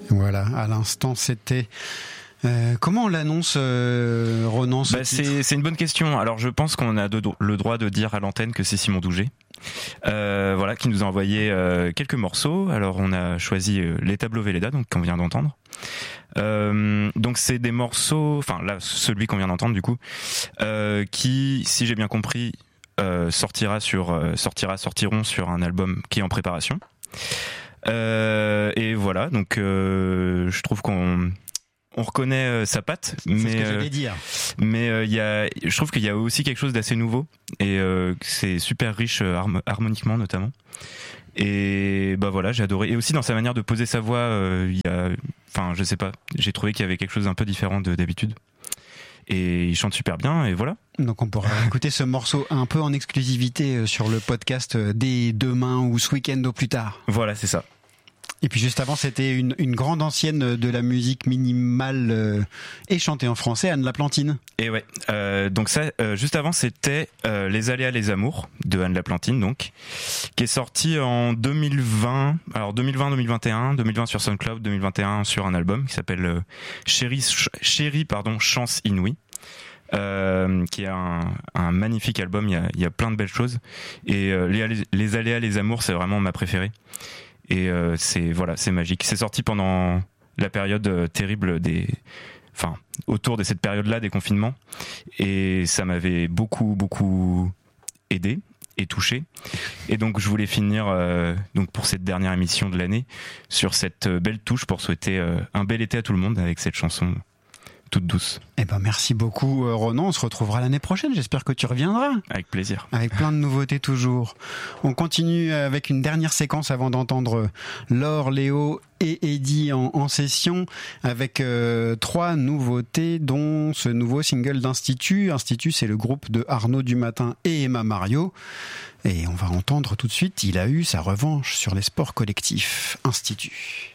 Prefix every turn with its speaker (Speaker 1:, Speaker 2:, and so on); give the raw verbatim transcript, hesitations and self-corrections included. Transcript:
Speaker 1: Voilà, à l'instant, c'était... Euh, comment on l'annonce, euh, Ronan, ce
Speaker 2: bah,
Speaker 1: titre ?
Speaker 2: c'est, c'est une bonne question. Alors, je pense qu'on a de, le droit de dire à l'antenne que c'est Simon Douget, euh, voilà, qui nous a envoyé euh, quelques morceaux. Alors, on a choisi euh, Les Tableaux Velleda, donc qu'on vient d'entendre. Euh, donc, c'est des morceaux, enfin là, celui qu'on vient d'entendre, du coup, euh, qui, si j'ai bien compris, euh, sortira sur, euh, sortira, sortiront sur un album qui est en préparation. Euh, et voilà, donc euh, je trouve qu'on on reconnaît euh, sa patte,
Speaker 1: c'est
Speaker 2: mais
Speaker 1: ce que
Speaker 2: euh,
Speaker 1: j'allais dire.
Speaker 2: mais il euh, y a, je trouve qu'il y a aussi quelque chose d'assez nouveau et euh, c'est super riche euh, harm- harmoniquement notamment. Et bah voilà, j'ai adoré. Et aussi dans sa manière de poser sa voix, il euh, y a, enfin je sais pas, j'ai trouvé qu'il y avait quelque chose d'un peu différent de d'habitude. Et il chante super bien et voilà.
Speaker 1: Donc on pourra écouter ce morceau un peu en exclusivité sur le podcast dès demain ou ce week-end au plus tard.
Speaker 2: Voilà, c'est ça.
Speaker 1: Et puis juste avant, c'était une, une grande ancienne de la musique minimale euh, et chantée en français, Anne Laplantine.
Speaker 2: Et ouais, euh, donc ça, euh, juste avant, c'était euh, Les Aléas, les Amours de Anne Laplantine, donc, qui est sorti en deux mille vingt. Alors deux mille vingt, deux mille vingt et un, deux mille vingt sur SoundCloud, deux mille vingt et un sur un album qui s'appelle euh, Chérie, ch- Chérie, pardon, Chance Inouïe. Euh, qui est un, un magnifique album. Il y a, il y a plein de belles choses. Et euh, les, les Aléas, les Amours, c'est vraiment ma préférée. Et euh, c'est voilà, c'est magique. C'est sorti pendant la période euh, terrible des, enfin, autour de cette période-là des confinements, et ça m'avait beaucoup beaucoup aidé et touché. Et donc je voulais finir euh, donc pour cette dernière émission de l'année sur cette belle touche pour souhaiter euh, un bel été à tout le monde avec cette chanson toute douce.
Speaker 1: Eh ben merci beaucoup Ronan, on se retrouvera l'année prochaine, j'espère que tu reviendras.
Speaker 2: Avec plaisir.
Speaker 1: Avec plein de nouveautés toujours. On continue avec une dernière séquence avant d'entendre Laure, Léo et Eddie en, en session avec euh, trois nouveautés dont ce nouveau single d'Institut. Institut, c'est le groupe de Arnaud Dumatin et Emma Mario. Et on va entendre tout de suite, il a eu sa revanche sur les sports collectifs. Institut.